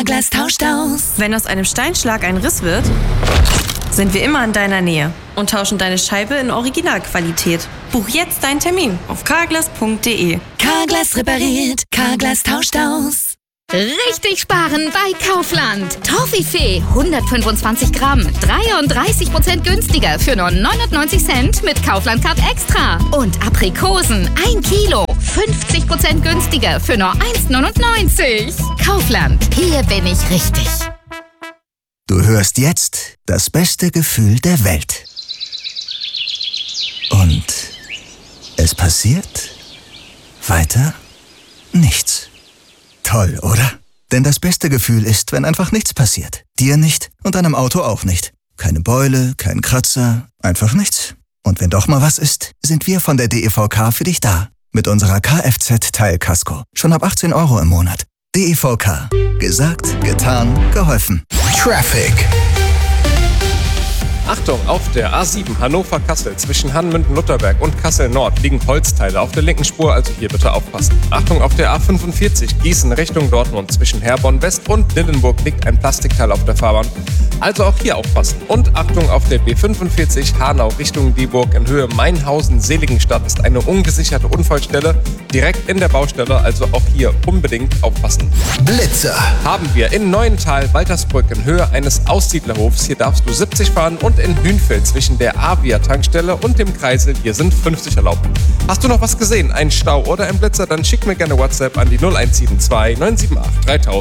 Carglass tauscht aus. Wenn aus einem Steinschlag ein Riss wird, sind wir immer in deiner Nähe und tauschen deine Scheibe in Originalqualität. Buch jetzt deinen Termin auf carglass.de. Carglass repariert, Carglass tauscht aus. Richtig sparen bei Kaufland. Toffifee 125 Gramm, 33% günstiger für nur 99 Cent mit Kaufland Card Extra. Und Aprikosen 1 Kilo, 50% günstiger für nur 1,99. Kaufland, hier bin ich richtig. Du hörst jetzt das beste Gefühl der Welt. Und es passiert weiter nichts. Toll, oder? Denn das beste Gefühl ist, wenn einfach nichts passiert. Dir nicht und deinem Auto auch nicht. Keine Beule, kein Kratzer, einfach nichts. Und wenn doch mal was ist, sind wir von der DEVK für dich da. Mit unserer Kfz-Teilkasko. Schon ab 18 € im Monat. DEVK. Gesagt, getan, geholfen. Traffic. Achtung, auf der A7 Hannover-Kassel zwischen Hanmünden-Lutterberg und Kassel-Nord liegen Holzteile auf der linken Spur, also hier bitte aufpassen. Achtung, auf der A45 Gießen Richtung Dortmund zwischen Herborn-West und Dillenburg liegt ein Plastikteil auf der Fahrbahn, also auch hier aufpassen. Und Achtung, auf der B45 Hanau Richtung Dieburg in Höhe Mainhausen-Seligenstadt ist eine ungesicherte Unfallstelle direkt in der Baustelle, also auch hier unbedingt aufpassen. Blitzer. Haben wir in Neuental Waltersbrück in Höhe eines Aussiedlerhofs, hier darfst du 70 fahren, und in Hünfeld zwischen der Avia-Tankstelle und dem Kreisel, hier sind 50 erlaubt. Hast du noch was gesehen, einen Stau oder einen Blitzer, dann schick mir gerne WhatsApp an die 0172 978 3000.